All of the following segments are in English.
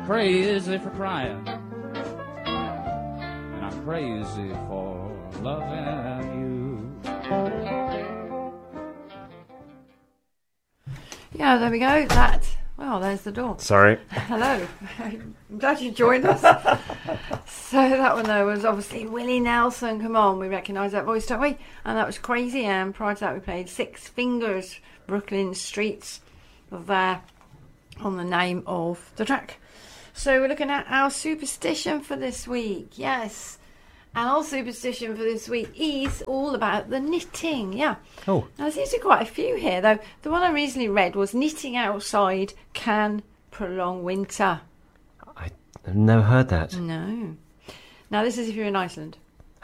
crazy for crying, and I'm crazy for loving you. Yeah, there we go. Well, there's the door. Sorry. Hello. I'm glad you joined us. So that one there was obviously Willie Nelson. Come on, we recognise that voice, don't we? And that was Crazy. And prior to that we played Six Fingers, Brooklyn Streets, there on the name of the track. So we're looking at our superstition for this week. Yes. And our superstition for this week is all about the knitting. Yeah. Oh. Now, there seems to be quite a few here, though. The one I recently read was knitting outside can prolong winter. I've never heard that. No. Now, this is if you're in Iceland.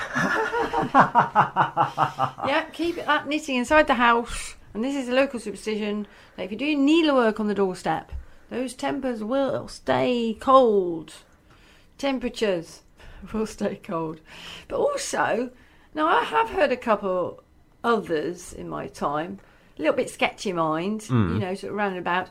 Yeah, keep that knitting inside the house. And this is a local superstition that if you're doing needlework on the doorstep, those tempers will stay cold. Temperatures will stay cold. But also, now I have heard a couple others in my time, a little bit sketchy mind, you know, sort of roundabout.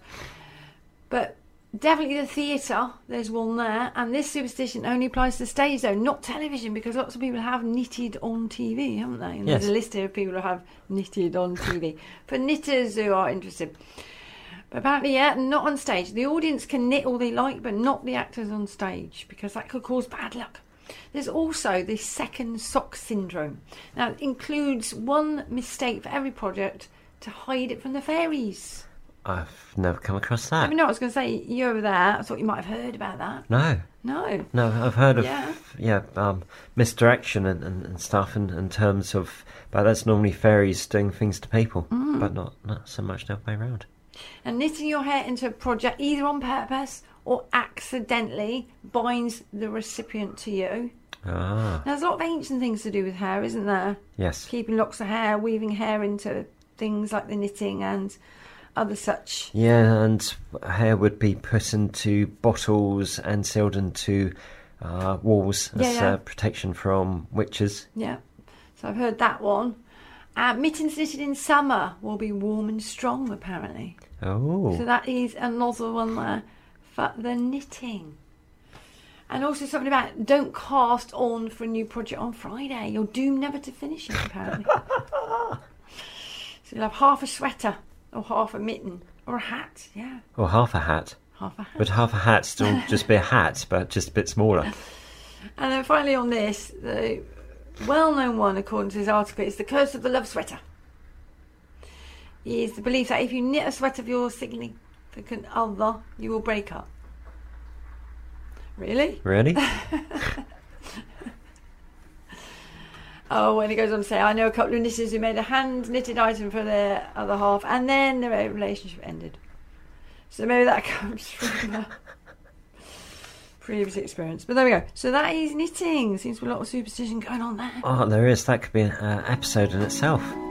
But definitely the theatre, there's one there. And this superstition only applies to stage, though, not television, because lots of people have knitted on TV, haven't they? And Yes. there's a list here of people who have knitted on TV. For knitters who are interested. But apparently, yeah, not on stage. The audience can knit all they like, but not the actors on stage, because that could cause bad luck. There's also the second sock syndrome. Now, it includes one mistake for every project to hide it from the fairies. I've never come across I that. mean, no, I was going to say, you over there, I thought you might have heard about that. No. No. No, I've heard of Yeah. misdirection and stuff in terms of, but that's normally fairies doing things to people, but not so much the other way around. And knitting your hair into a project, either on purpose or accidentally, binds the recipient to you. Ah, Now, there's a lot of ancient things to do with hair, isn't there? yes. Keeping locks of hair, weaving hair into things like the knitting and other such. Yeah, and hair would be put into bottles and sealed into walls as Yeah. protection from witches. Yeah. So I've heard that one. Mittens knitted in summer will be warm and strong, apparently. Oh, So that is another one there for the knitting. And also something about don't cast on for a new project on Friday. You're doomed never to finish it, apparently. So you'll have half a sweater or half a mitten or a hat. Yeah, or half a hat. half a hat. But half a hat still just be a hat, but just a bit smaller. And then finally on this, the well-known one, according to this article, is the curse of the love sweater. It is the belief that if you knit a sweater for your significant other, you will break up. Really? Really? Oh, and it goes on to say, I know a couple of knitters who made a hand-knitted item for their other half, and then their relationship ended. So maybe that comes from a previous experience. But there we go. So that is knitting. Seems to be a lot of superstition going on there. Oh, there is. That could be an episode in itself.